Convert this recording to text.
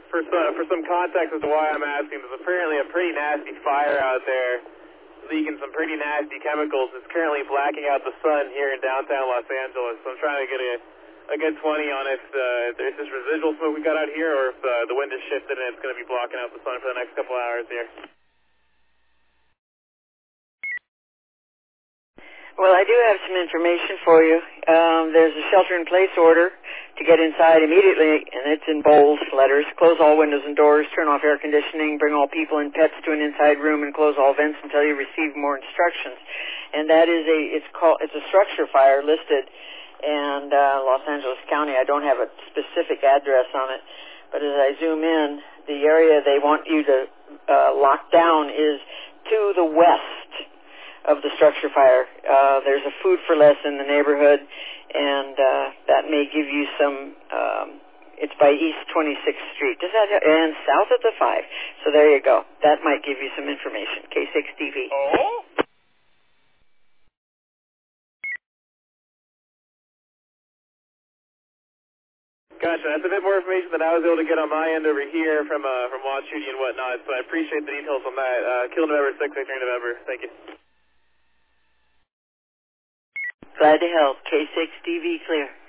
For some context as to why I'm asking, there's apparently a pretty nasty fire out there, leaking some pretty nasty chemicals. It's currently blacking out the sun here in downtown Los Angeles. So I'm trying to get a good 20 on if there's this residual smoke we got out here, or if the wind has shifted and it's going to be blocking out the sun for the next couple hours here. Well, I do have some information for you. There's a shelter-in-place order to get inside immediately, and it's in bold letters. Close all windows and doors, turn off air conditioning, bring all people and pets to an inside room, and close all vents until you receive more instructions. And that is it's a structure fire listed in Los Angeles County. I don't have a specific address on it, but as I zoom in, the area they want you to lock down is to the west of the structure fire. There's a Food for Less in the neighborhood, and that may give you some, it's by East 26th Street. Does that, and south of the 5. So there you go. That might give you some information. K6TV. Oh? Gotcha. That's a bit more information than I was able to get on my end over here from watch shooting and whatnot, so I appreciate the details on that. Kill November 6, Victory November. Thank you. Glad to help. K6TV clear.